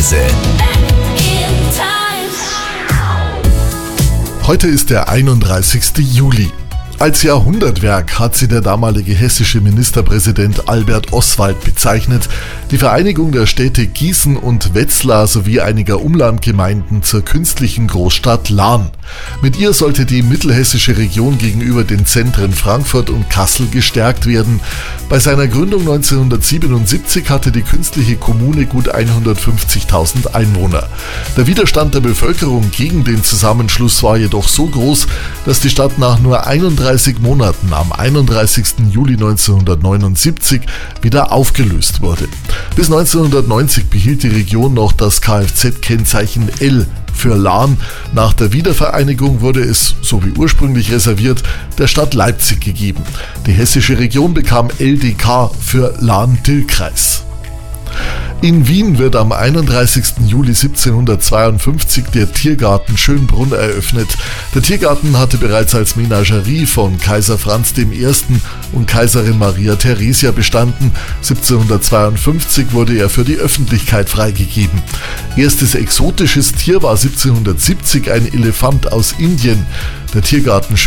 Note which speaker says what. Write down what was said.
Speaker 1: Reise.
Speaker 2: Heute ist der 31. Juli. Als Jahrhundertwerk hat sie der damalige hessische Ministerpräsident Albert Oswald bezeichnet, die Vereinigung der Städte Gießen und Wetzlar sowie einiger Umlandgemeinden zur künstlichen Großstadt Lahn. Mit ihr sollte die mittelhessische Region gegenüber den Zentren Frankfurt und Kassel gestärkt werden. Bei seiner Gründung 1977 hatte die künstliche Kommune gut 150.000 Einwohner. Der Widerstand der Bevölkerung gegen den Zusammenschluss war jedoch so groß, dass die Stadt nach nur 31 Monaten am 31. Juli 1979 wieder aufgelöst wurde. Bis 1990 behielt die Region noch das Kfz-Kennzeichen L für Lahn. Nach der Wiedervereinigung wurde es, so wie ursprünglich reserviert, der Stadt Leipzig gegeben. Die hessische Region bekam LDK für Lahn-Dill-Kreis. In Wien wird am 31. Juli 1752 der Tiergarten Schönbrunn eröffnet. Der Tiergarten hatte bereits als Menagerie von Kaiser Franz I. und Kaiserin Maria Theresia bestanden. 1752 wurde er für die Öffentlichkeit freigegeben. Erstes exotisches Tier war 1770 ein Elefant aus Indien. Der Tiergarten